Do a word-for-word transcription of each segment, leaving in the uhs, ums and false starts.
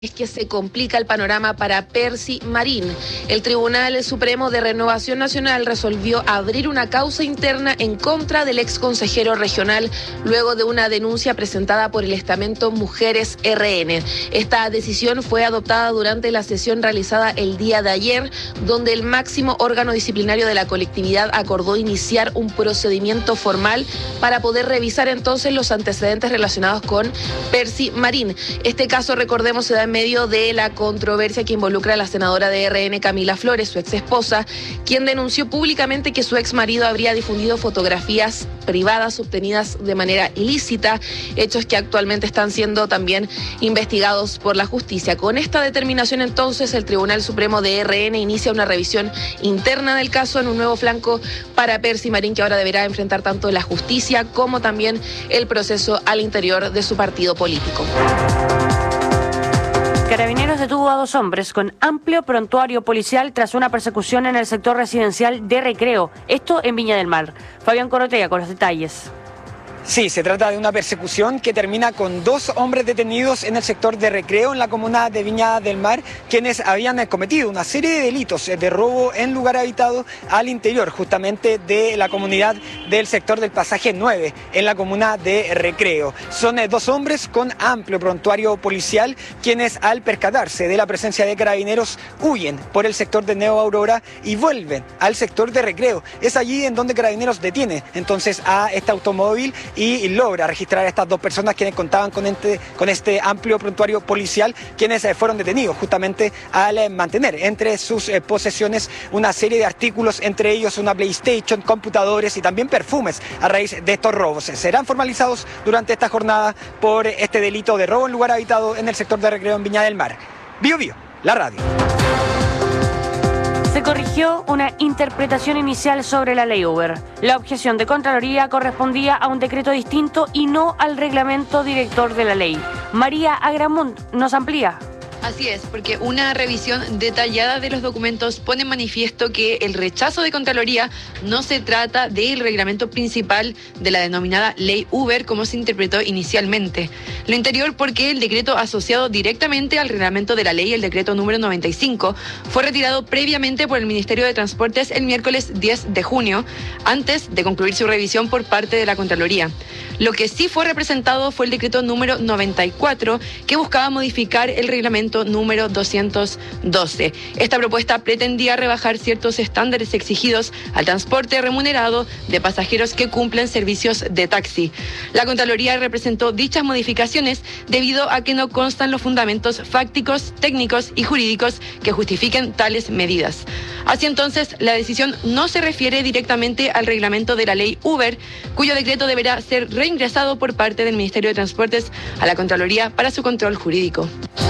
Es que se complica el panorama para Percy Marín. El Tribunal Supremo de Renovación Nacional resolvió abrir una causa interna en contra del ex consejero regional luego de una denuncia presentada por el estamento Mujeres R N. Esta decisión fue adoptada durante la sesión realizada el día de ayer, donde el máximo órgano disciplinario de la colectividad acordó iniciar un procedimiento formal para poder revisar entonces los antecedentes relacionados con Percy Marín. Este caso, recordemos, se da en medio de la controversia que involucra a la senadora de R N, Camila Flores, su ex esposa, quien denunció públicamente que su ex marido habría difundido fotografías privadas obtenidas de manera ilícita, hechos que actualmente están siendo también investigados por la justicia. Con esta determinación, entonces, el Tribunal Supremo de R N inicia una revisión interna del caso en un nuevo flanco para Percy Marín, que ahora deberá enfrentar tanto la justicia como también el proceso al interior de su partido político. Carabineros detuvo a dos hombres con amplio prontuario policial tras una persecución en el sector residencial de Recreo, esto en Viña del Mar. Fabián Corotea con los detalles. Sí, se trata de una persecución que termina con dos hombres detenidos en el sector de Recreo, en la comuna de Viña del Mar, quienes habían cometido una serie de delitos de robo en lugar habitado al interior justamente de la comunidad del sector del Pasaje nueve, en la comuna de Recreo. Son dos hombres con amplio prontuario policial, quienes al percatarse de la presencia de carabineros huyen por el sector de Neo Aurora y vuelven al sector de Recreo. Es allí en donde Carabineros detiene entonces a este automóvil y logra registrar a estas dos personas quienes contaban con este, con este amplio prontuario policial, quienes eh, fueron detenidos justamente al eh, mantener entre sus eh, posesiones una serie de artículos, entre ellos una PlayStation, computadores y también perfumes a raíz de estos robos. Serán formalizados durante esta jornada por este delito de robo en lugar habitado en el sector de Recreo en Viña del Mar. Bio Bio, la radio. Se corrigió una interpretación inicial sobre la ley Uber. La objeción de Contraloría correspondía a un decreto distinto y no al reglamento director de la ley. María Agramunt nos amplía. Así es, porque una revisión detallada de los documentos pone en manifiesto que el rechazo de Contraloría no se trata del reglamento principal de la denominada Ley Uber como se interpretó inicialmente. Lo interior porque el decreto asociado directamente al reglamento de la ley, el decreto número noventa y cinco, fue retirado previamente por el Ministerio de Transportes el miércoles diez de junio, antes de concluir su revisión por parte de la Contraloría. Lo que sí fue representado fue el decreto número noventa y cuatro, que buscaba modificar el reglamento número doscientos doce. Esta propuesta pretendía rebajar ciertos estándares exigidos al transporte remunerado de pasajeros que cumplen servicios de taxi. La Contraloría representó dichas modificaciones debido a que no constan los fundamentos fácticos, técnicos y jurídicos que justifiquen tales medidas. Así entonces, la decisión no se refiere directamente al reglamento de la ley Uber, cuyo decreto deberá ser reingresado por parte del Ministerio de Transportes a la Contraloría para su control jurídico.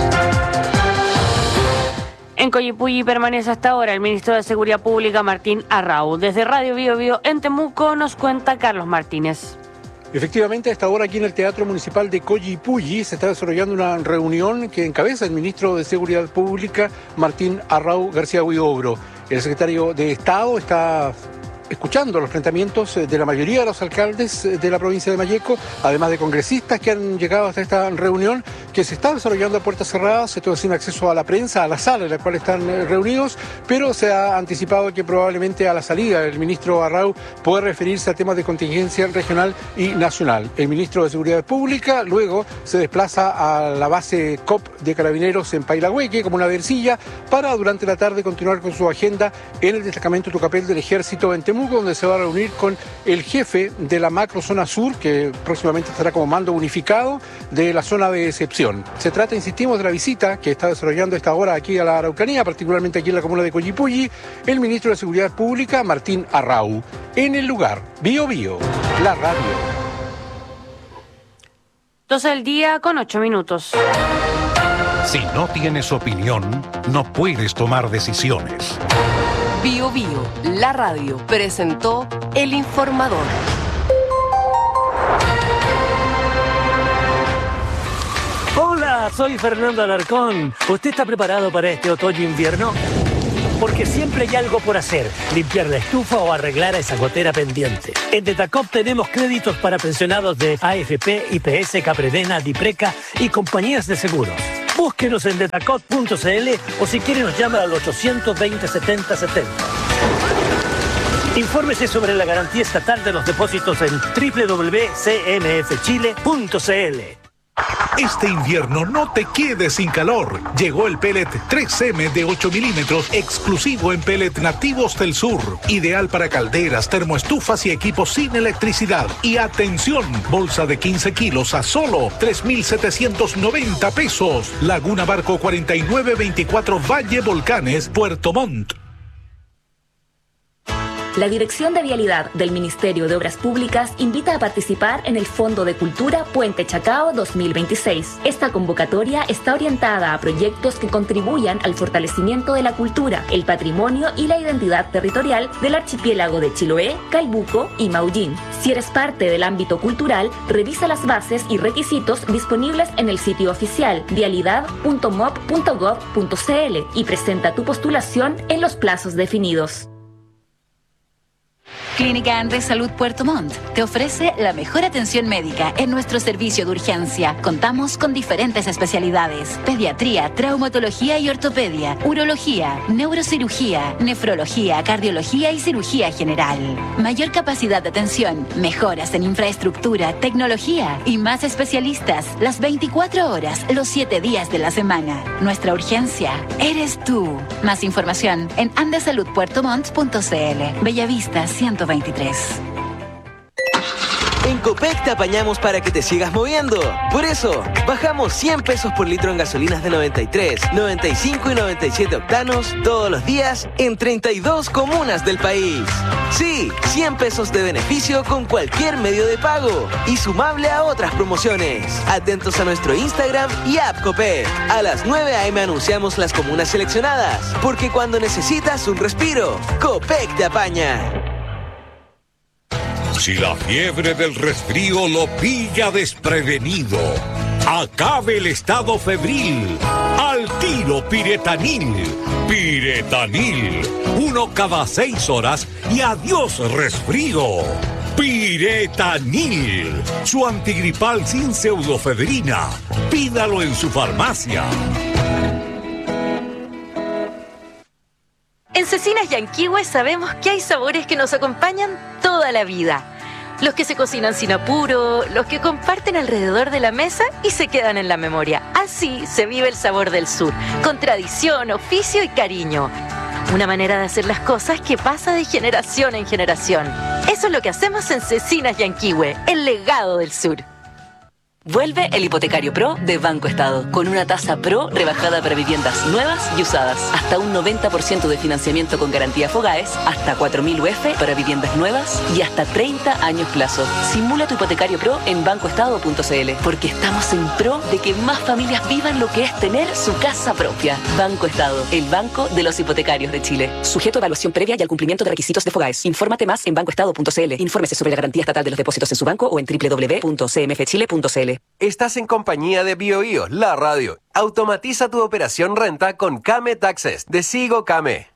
En Coyipulli permanece hasta ahora el ministro de Seguridad Pública, Martín Arrau. Desde Radio Bio Bio en Temuco nos cuenta Carlos Martínez. Efectivamente, a esta hora aquí en el Teatro Municipal de Coyipulli se está desarrollando una reunión que encabeza el ministro de Seguridad Pública, Martín Arrau García Huidobro. El secretario de Estado está escuchando los planteamientos de la mayoría de los alcaldes de la provincia de Malleco, además de congresistas que han llegado hasta esta reunión que se está desarrollando a puertas cerradas, esto sin acceso a la prensa, a la sala en la cual están reunidos, pero se ha anticipado que probablemente a la salida el ministro Arrau pueda referirse a temas de contingencia regional y nacional. El ministro de Seguridad Pública luego se desplaza a la base C O P de Carabineros en Pailagüeque como una versilla para durante la tarde continuar con su agenda en el destacamento Tucapel del Ejército en Temuco, donde se va a reunir con el jefe de la macro zona sur, que próximamente estará como mando unificado de la zona de excepción. Se trata, insistimos, de la visita que está desarrollando esta hora aquí a la Araucanía, particularmente aquí en la comuna de Coyipulli, el ministro de Seguridad Pública, Martín Arrau. En el lugar, Bio Bio, la radio. doce del día con ocho minutos. Si no tienes opinión, no puedes tomar decisiones. Bio Bio, la radio, presentó El Informador. Hola, soy Fernando Alarcón. ¿Usted está preparado para este otoño-invierno? Porque siempre hay algo por hacer, limpiar la estufa o arreglar a esa gotera pendiente. En Detacop tenemos créditos para pensionados de A F P, I P S, Capredena, Dipreca y compañías de seguros. Búsquenos en Detacot punto c l o si quiere nos llama al ochocientos veinte, setenta setenta. Infórmese sobre la garantía estatal de los depósitos en doble u doble u doble u punto c m f chile punto c l. Este invierno no te quedes sin calor. Llegó el pellet tres eme de ocho milímetros exclusivo en pellet nativos del sur. Ideal para calderas, termoestufas y equipos sin electricidad. Y atención, bolsa de quince kilos a solo tres mil setecientos noventa pesos. Laguna Barco cuarenta y nueve veinticuatro Valle Volcanes, Puerto Montt. La Dirección de Vialidad del Ministerio de Obras Públicas invita a participar en el Fondo de Cultura Puente Chacao dos mil veintiséis. Esta convocatoria está orientada a proyectos que contribuyan al fortalecimiento de la cultura, el patrimonio y la identidad territorial del archipiélago de Chiloé, Calbuco y Maullín. Si eres parte del ámbito cultural, revisa las bases y requisitos disponibles en el sitio oficial vialidad punto mop punto gov punto c l y presenta tu postulación en los plazos definidos. Clínica Andrés Salud Puerto Montt te ofrece la mejor atención médica en nuestro servicio de urgencia. Contamos con diferentes especialidades: pediatría, traumatología y ortopedia, urología, neurocirugía, nefrología, cardiología y cirugía general. Mayor capacidad de atención, mejoras en infraestructura, tecnología y más especialistas las veinticuatro horas, los siete días de la semana. Nuestra urgencia eres tú. Más información en andesalud puerto montt punto c l. Bellavista ciento veintitrés. En Copec te apañamos para que te sigas moviendo. Por eso, bajamos cien pesos por litro en gasolinas de noventa y tres, noventa y cinco y noventa y siete octanos todos los días en treinta y dos comunas del país. Sí, cien pesos de beneficio con cualquier medio de pago y sumable a otras promociones. Atentos a nuestro Instagram y app Copec. A las nueve a eme anunciamos las comunas seleccionadas, porque cuando necesitas un respiro, Copec te apaña. Si la fiebre del resfrío lo pilla desprevenido, acabe el estado febril. Al tiro Piretanil. Piretanil. Uno cada seis horas y adiós resfrío. Piretanil. Su antigripal sin pseudofebrina. Pídalo en su farmacia. En Cecinas Yanquihue sabemos que hay sabores que nos acompañan toda la vida. Los que se cocinan sin apuro, los que comparten alrededor de la mesa y se quedan en la memoria. Así se vive el sabor del sur, con tradición, oficio y cariño. Una manera de hacer las cosas que pasa de generación en generación. Eso es lo que hacemos en Cecinas Yanquihue, el legado del sur. Vuelve el Hipotecario Pro de Banco Estado, con una tasa Pro rebajada para viviendas nuevas y usadas, hasta un noventa por ciento de financiamiento con garantía Fogaes, hasta cuatro mil U F para viviendas nuevas y hasta treinta años plazo. Simula tu Hipotecario Pro en banco estado punto c l, porque estamos en pro de que más familias vivan lo que es tener su casa propia. Banco Estado, el banco de los hipotecarios de Chile. Sujeto a evaluación previa y al cumplimiento de requisitos de Fogaes. Infórmate más en banco estado punto c l. Infórmese sobre la garantía estatal de los depósitos en su banco o en doble u doble u doble u punto c m f chile punto c l. Estás en compañía de BioBio, la radio. Automatiza tu operación renta con Came Taxes de Sigo Came.